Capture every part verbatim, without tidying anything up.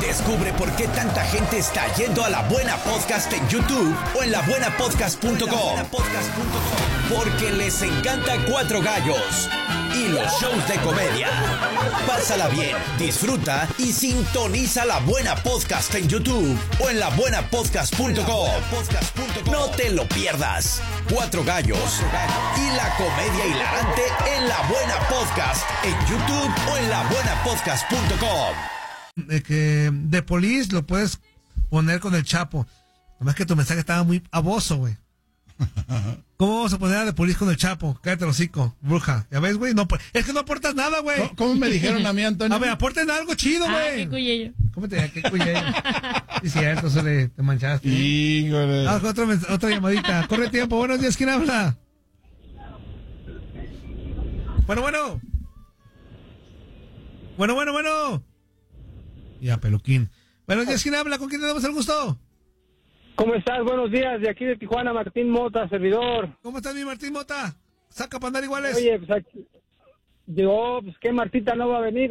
Descubre por qué tanta gente está yendo a La Buena Podcast en YouTube o en la buena podcast punto com. Porque les encanta Cuatro Gallos y los shows de comedia. Pásala bien, disfruta y sintoniza La Buena Podcast en YouTube o en la buena podcast punto com. No te lo pierdas. Cuatro Gallos y la comedia hilarante en La Buena Podcast en YouTube o en la buena podcast punto com. De que de Police lo puedes poner con el Chapo. Nomás que tu mensaje estaba muy baboso, güey. ¿Cómo vamos a poner a de Police con el Chapo? Cállate el hocico, bruja. ¿Ya ves, güey? No, es que no aportas nada, güey. ¿Cómo, ¿Cómo me dijeron a mí, Antonio? A ver, aporten algo chido, güey. Ah, qué cuyello. ¿Cómo te qué cuyello? Sí, cierto, eso le te manchaste. Híjole. Ah, otra, otra llamadita. Corre tiempo. Buenos días, ¿quién habla? Bueno, bueno. Bueno, bueno, bueno. Ya, peluquín. Buenos días, ¿quién habla? ¿Con quién tenemos el gusto? ¿Cómo estás? Buenos días, de aquí de Tijuana, Martín Mota, servidor. ¿Cómo estás, mi Martín Mota? Saca para andar iguales. Oye, pues aquí... Digo, pues que Martita no va a venir.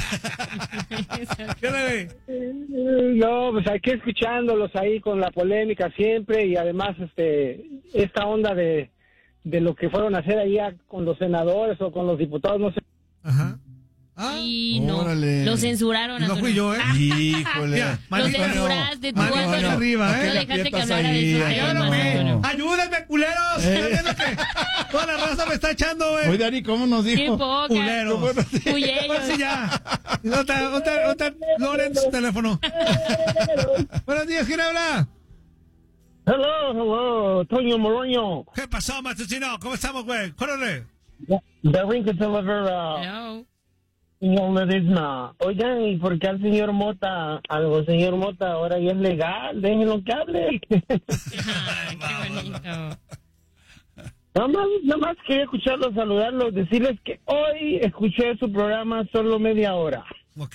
¿Qué No, pues aquí escuchándolos ahí con la polémica siempre y además este esta onda de, de lo que fueron a hacer allá con los senadores o con los diputados, no sé. Ajá. Ah, y no, órale. lo censuraron. No fui yo, ¿eh? Híjole. Mira, Lo censuraste, tú Manito no, arriba, ¿eh? no dejaste que hablara de esos temas, Ayúdame, Antonio. ayúdenme, culeros. Eh. ¿Están viendo que toda la raza me está echando, güey? Oye, Dani, ¿cómo nos Qué dijo? poca. Culeros. Bueno, sí. Cuyellos. Pues sí, ya. ¿Dónde está, dónde está, dónde está Lorenz, teléfono? Buenos días, ¿quién habla? Hello, hello, Toño Moroño. ¿Qué pasó, matutino? ¿Cómo estamos, güey? Córrele. The ring to deliver, uh, No. señor Ledesma. Oigan, ¿y por qué al señor Mota, algo señor Mota, ahora ya es legal? Déjenlo que hable. Ay, qué bonito. Nada más, nada más quería escucharlos, saludarlos, decirles que hoy escuché su programa solo media hora. Ok.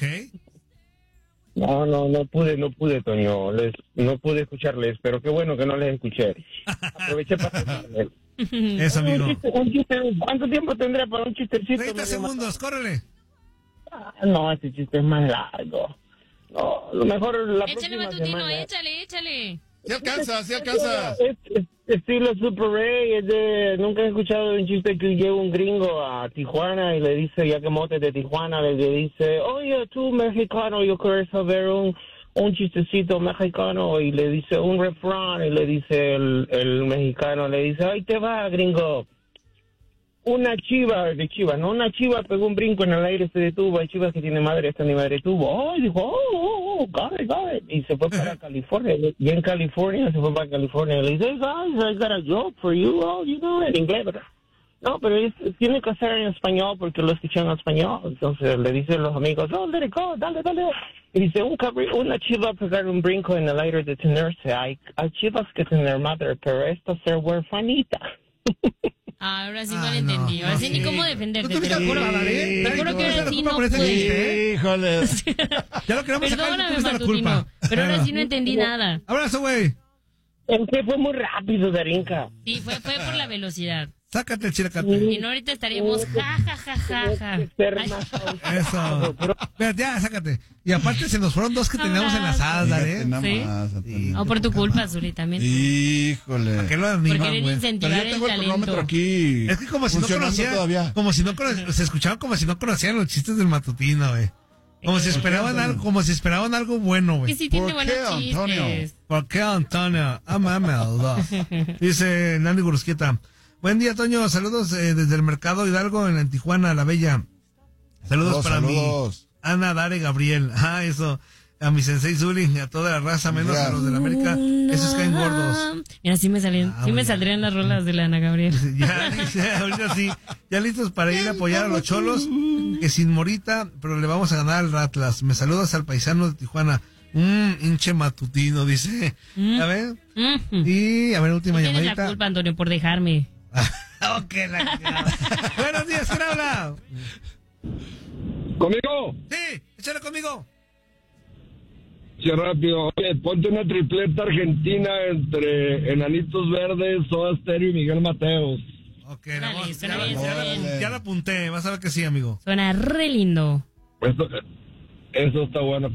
No, no, no pude, no pude, Toño. Les, no pude escucharles, pero qué bueno que no les escuché. Aproveché para escucharles. Eso, amigo. Un chiste, un chiste, ¿cuánto tiempo tendré para un chistecito? treinta segundos, córrele. Ah, no, ese chiste es más largo. No, lo mejor la Échale, próxima matutino, semana. échale, échale. Sí alcanza, sí alcanza. Es, es- estilo Super Ray, es de, nunca he escuchado un chiste que llega un gringo a Tijuana y le dice, ya que Mote de Tijuana, le, le dice, oye, tú mexicano, yo quiero saber un, un chistecito mexicano, y le dice un refrán, y le dice el, el mexicano, le dice, ahí te va, gringo. Una chiva, de chiva, ¿no? Una chiva pegó un brinco en el aire, se detuvo. Hay chivas que tiene madre, esta ni madre tuvo. Oh, y dijo, oh, oh, oh, got it, got it. Y se fue para California. Y en California, se fue para California. Le dice, hey, guys, I got a job for you. Oh, you know, en inglés, ¿verdad? No, pero es, tiene que hacer en español porque lo escuchan en español. Entonces le dicen los amigos, oh, let it go, dale, dale. Y dice, un cabri, una chiva pegar un brinco en el aire de tenerse. Hay, hay chivas que tener madre, pero esta ser huerfanita. Ah, ahora sí no Ah, lo entendí. no, Ahora sí no, ni sí. cómo ¿Tú defenderte. tuviste Te lo juro. culpa, Dani? Te juro que ¿Tuviste ahora la sí culpa no por ese pude. chiste, eh? Híjole. Ya lo queremos sacar, tú Perdóname, tuviste la matutino. culpa. Pero ahora sí no entendí nada. Abrazo, güey. Es que fue muy rápido, Darinka. Sí, fue, fue por la velocidad. Sácate el chilacate. Y no ahorita estaríamos ja, ja, ja, ja, ja. Ser Ay, más Eso. Mira, ya, sácate. Y aparte se nos fueron dos que teníamos enlazadas, Fíjate Dani. nada Sí. más, Antonio. O por tu culpa, Zuli, también. Híjole. ¿Por qué lo Por animan, querer güey? Pero incentivar yo el tengo el cronómetro talento. aquí. Es que como si no funcionando conocían, todavía. como si no conocían, se escuchaban como si no conocían los chistes del matutino, güey. Como si esperaban algo, como si esperaban algo bueno, Que güey. sí tiene ¿Por buenos qué, Antonio? chistes. ¿Por qué, Antonio? Amame Dice Nandi Gurusquieta. Buen día, Toño. Saludos eh, desde el Mercado Hidalgo en Tijuana, La Bella. Saludos, Saludos, para saludos. mi Ana, Dare, Gabriel. Ah, eso. A mi sensei Zuli, a toda la raza, menos Ya. a los de la América. Esos caen gordos. Mira, sí me salían, Ah, sí me bueno. saldrían las rolas de la Ana Gabriel. Dice, Ya, dice, ahorita sí. Ya listos para ir a apoyar a los cholos, que sin Morita, pero le vamos a ganar al Atlas. Me saludas al paisano de Tijuana. Mmm, hinche matutino, dice. Mm. A ver. Mm. Y, a ver, última Tienes llamadita. la culpa, Antonio, por dejarme. Ok, la Buenos días, ¿quién habla? ¿Conmigo? Sí, échale conmigo. Sí, rápido. Oye, ponte una tripleta argentina entre Enanitos Verdes, Soda Stereo y Miguel Mateos. Ok, Órale, la vamos- suena ya, bien, la- ya suena la- bien. ya la apunté, vas a ver que sí, amigo. Suena re lindo. Eso, eso está bueno.